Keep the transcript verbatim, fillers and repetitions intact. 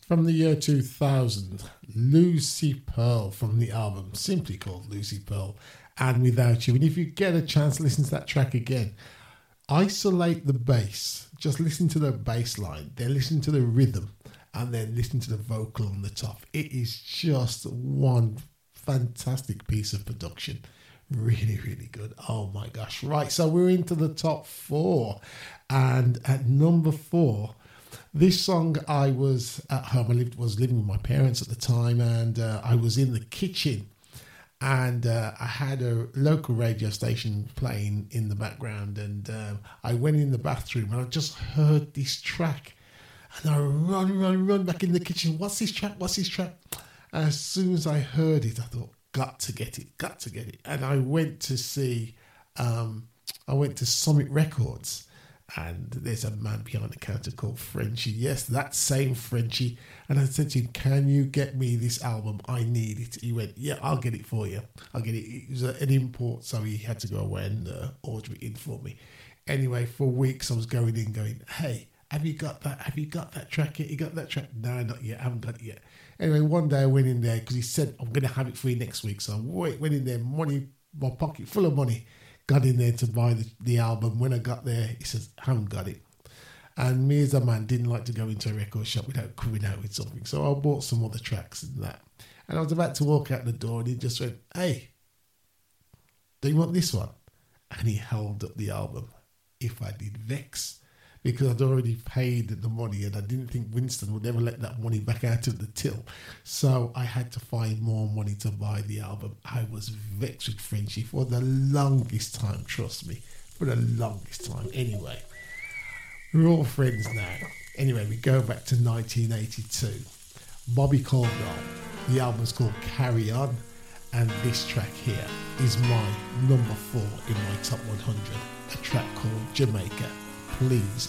From the year two thousand, Lucy Pearl from the album simply called Lucy Pearl and Without You. And if you get a chance, listen to that track again. Isolate the bass. Just listen to the bass line. Then listen to the rhythm and then listen to the vocal on the top. It is just one fantastic piece of production. Really, really good. Oh my gosh. Right, so we're into the top four. And at number four, this song, I was at home. I lived, was living with my parents at the time, and uh, I was in the kitchen, and uh, I had a local radio station playing in the background, and um, I went in the bathroom and I just heard this track, and I run, run, run back in the kitchen. What's this track? What's this track? And as soon as I heard it, I thought, got to get it, got to get it. And I went to see, um, I went to Summit Records. And there's a man behind the counter called Frenchie. Yes, that same Frenchie. And I said to him, can you get me this album? I need it. He went, yeah, I'll get it for you. I'll get it. It was an import, so he had to go away and uh, order it in for me. Anyway, for weeks I was going in going, hey, have you got that? Have you got that track yet? You got that track? No, not yet. I haven't got it yet. Anyway, one day I went in there because he said, I'm going to have it for you next week. So I went in there, money, my pocket full of money. Got in there to buy the, the album. When I got there, he says, I haven't got it. And me as a man didn't like to go into a record shop without coming out with something. So I bought some other tracks and that. And I was about to walk out the door and he just went, hey, do you want this one? And he held up the album. If I Did Vex. Because I'd already paid the money and I didn't think Winston would ever let that money back out of the till. So I had to find more money to buy the album. I was vexed with Frenchie for the longest time, trust me. For the longest time. Anyway, we're all friends now. Anyway, we go back to nineteen eighty-two. Bobby Caldwell. The album's called Carry On. And this track here is my number four in my top one hundred. A track called Jamaica. Please